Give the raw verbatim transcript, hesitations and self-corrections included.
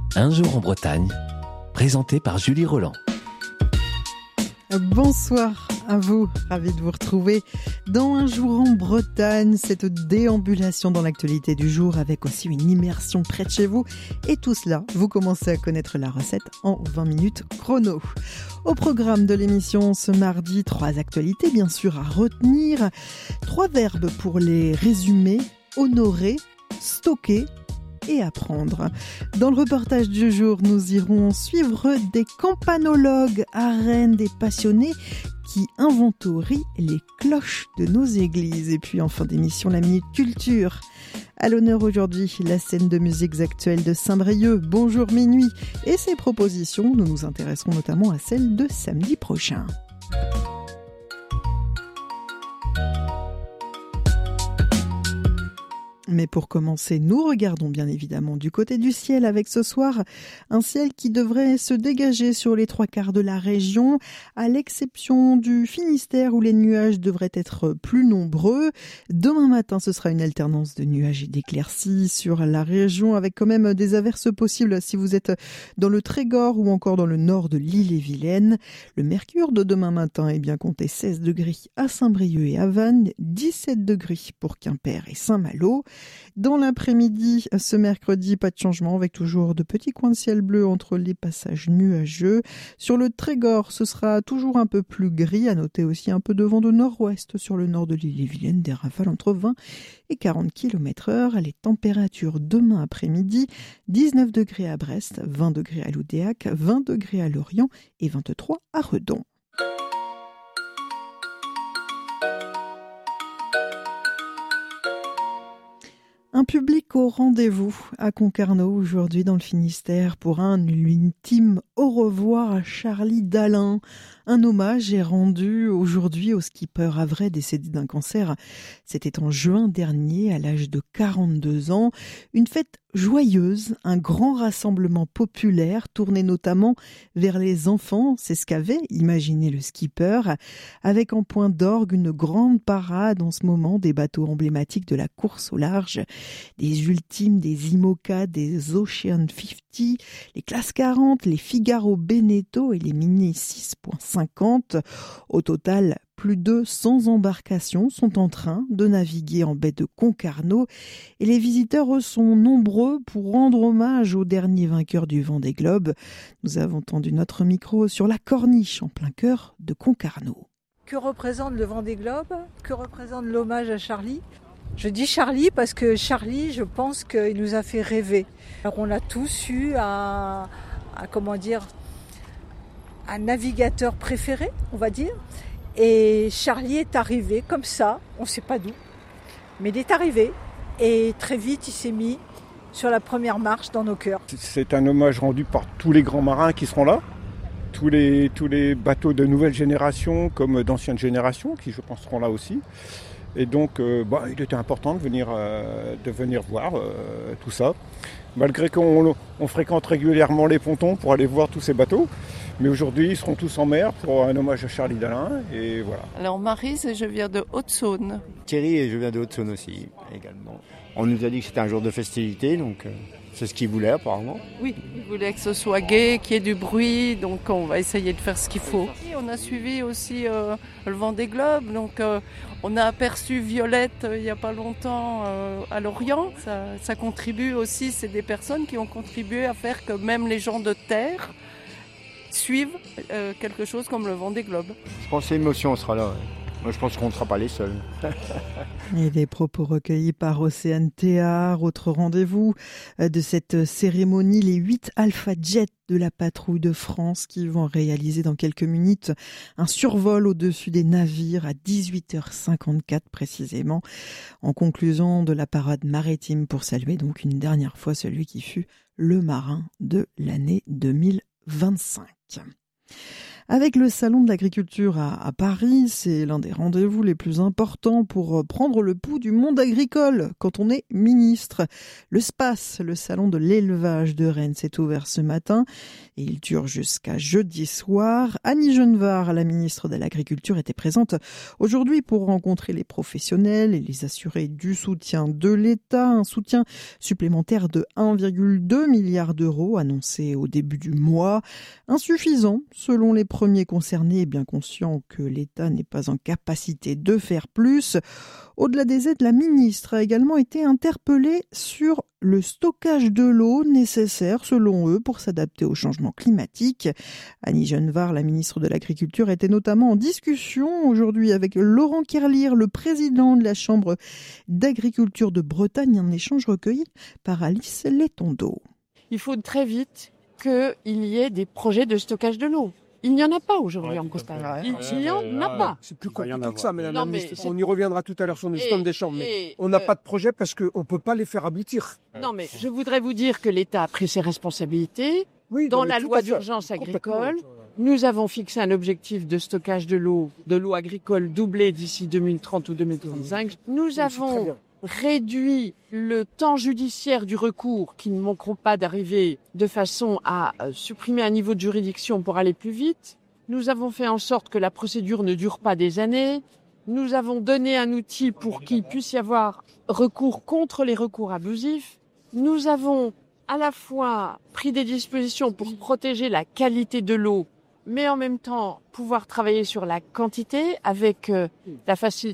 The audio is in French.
Un jour en Bretagne, présenté par Julie Roland. Bonsoir à vous, ravi de vous retrouver dans Un jour en Bretagne, cette déambulation dans l'actualité du jour avec aussi une immersion près de chez vous. Et tout cela, vous commencez à connaître la recette en vingt minutes chrono. Au programme de l'émission ce mardi, trois actualités bien sûr à retenir, trois verbes pour les résumer, honorer, stocker et apprendre. Dans le reportage du jour, nous irons suivre des campanologues à Rennes, des passionnés qui inventorient les cloches de nos églises. Et puis en fin d'émission, la Minute Culture. À l'honneur aujourd'hui, la scène de musiques actuelles de Saint-Brieuc, Bonjour Minuit. Et ses propositions, nous nous intéresserons notamment à celle de samedi prochain. Mais pour commencer, nous regardons bien évidemment du côté du ciel avec ce soir un ciel qui devrait se dégager sur les trois quarts de la région, à l'exception du Finistère où les nuages devraient être plus nombreux. Demain matin, ce sera une alternance de nuages et d'éclaircies sur la région avec quand même des averses possibles si vous êtes dans le Trégor ou encore dans le nord de l'Ille-et-Vilaine. Le mercure de demain matin est bien compté seize degrés à Saint-Brieuc et à Vannes, dix-sept degrés pour Quimper et Saint-Malo. Dans l'après-midi, ce mercredi, pas de changement avec toujours de petits coins de ciel bleu entre les passages nuageux. Sur le Trégor, ce sera toujours un peu plus gris. À noter aussi un peu de vent de nord-ouest sur le nord de l'Ille-et-Vilaine, des rafales entre vingt et quarante kilomètres heure. Les températures demain après-midi, dix-neuf degrés à Brest, vingt degrés à Loudéac, vingt degrés à Lorient et vingt-trois à Redon. Un public au rendez-vous à Concarneau aujourd'hui dans le Finistère pour un ultime au revoir à Charlie Dalin. Un hommage est rendu aujourd'hui au skipper havrais décédé d'un cancer. C'était en juin dernier à l'âge de quarante-deux ans. Une fête joyeuse, un grand rassemblement populaire tourné notamment vers les enfants. C'est ce qu'avait imaginé le skipper, avec en point d'orgue une grande parade en ce moment des bateaux emblématiques de la course au large, des Ultimes, des IMOCA, des Ocean cinquante, les Classe quarante, les Figaro Beneteau et les Mini six cinquante. Au total, plus de cent embarcations sont en train de naviguer en baie de Concarneau et les visiteurs eux, sont nombreux pour rendre hommage au dernier vainqueur du Vendée Globe. Nous avons tendu notre micro sur la corniche en plein cœur de Concarneau. Que représente le Vendée Globe ? Que représente l'hommage à Charlie ? Je dis Charlie parce que Charlie, je pense qu'il nous a fait rêver. Alors on a tous eu un, un comment dire, un navigateur préféré, on va dire. Et Charlie est arrivé comme ça, on ne sait pas d'où, mais il est arrivé et très vite il s'est mis sur la première marche dans nos cœurs. C'est un hommage rendu par tous les grands marins qui seront là, tous les, tous les bateaux de nouvelle génération comme d'anciennes générations qui je pense seront là aussi. Et donc euh, bah, il était important de venir, euh, de venir voir euh, tout ça, malgré qu'on on fréquente régulièrement les pontons pour aller voir tous ces bateaux. Mais aujourd'hui, ils seront tous en mer pour un hommage à Charlie Dalin, et voilà. Alors, Maryse, et je viens de Haute-Saône. Thierry, et je viens de Haute-Saône aussi, également. On nous a dit que c'était un jour de festivité, donc euh, c'est ce qu'ils voulaient apparemment. Oui, ils voulaient que ce soit gai, qu'il y ait du bruit, donc on va essayer de faire ce qu'il faut. On a suivi aussi euh, le Vendée Globe, donc euh, on a aperçu Violette euh, il n'y a pas longtemps euh, à Lorient. Ça, ça contribue aussi, c'est des personnes qui ont contribué à faire que même les gens de terre suivent euh, quelque chose comme le Vendée Globe. Je pense que l'émotion sera là. Ouais. Moi, je pense qu'on ne sera pas les seuls. Et les propos recueillis par Océane Théard, autre rendez-vous de cette cérémonie, les huit Alpha Jets de la patrouille de France qui vont réaliser dans quelques minutes un survol au-dessus des navires à dix-huit heures cinquante-quatre précisément, en conclusion de la parade maritime pour saluer donc une dernière fois celui qui fut le marin de l'année deux mille vingt-cinq. Avec le salon de l'agriculture à, à Paris, c'est l'un des rendez-vous les plus importants pour prendre le pouls du monde agricole quand on est ministre. Le SPACE, le salon de l'élevage de Rennes, s'est ouvert ce matin et il dure jusqu'à jeudi soir. Annie Genevard, la ministre de l'Agriculture, était présente aujourd'hui pour rencontrer les professionnels et les assurer du soutien de l'État, un soutien supplémentaire de un virgule deux milliard d'euros annoncé au début du mois. Insuffisant selon les premiers concernés, bien conscients que l'État n'est pas en capacité de faire plus. Au-delà des aides, la ministre a également été interpellée sur le stockage de l'eau nécessaire, selon eux, pour s'adapter au changement climatique. Annie Genevard, la ministre de l'Agriculture, était notamment en discussion aujourd'hui avec Laurent Kerlier, le président de la Chambre d'agriculture de Bretagne, un échange recueilli par Alice Letondeau. Il faut très vite qu'il y ait des projets de stockage de l'eau. Il n'y en a pas aujourd'hui ouais, en Bretagne. Il n'y en a pas. C'est plus compliqué que ça, madame la ministre. On y reviendra tout à l'heure sur le système des chambres. Mais on n'a euh, pas de projet parce qu'on ne peut pas les faire aboutir. Non, mais je voudrais vous dire que l'État a pris ses responsabilités. Oui, dans la loi d'urgence agricole, nous avons fixé un objectif de stockage de l'eau, de l'eau agricole doublé d'ici deux mille trente ou deux mille trente-cinq. Nous avons réduit le temps judiciaire du recours qui ne manqueront pas d'arriver de façon à supprimer un niveau de juridiction pour aller plus vite. Nous avons fait en sorte que la procédure ne dure pas des années. Nous avons donné un outil pour qu'il puisse y avoir recours contre les recours abusifs. Nous avons à la fois pris des dispositions pour protéger la qualité de l'eau, mais en même temps pouvoir travailler sur la quantité avec euh, la, faci-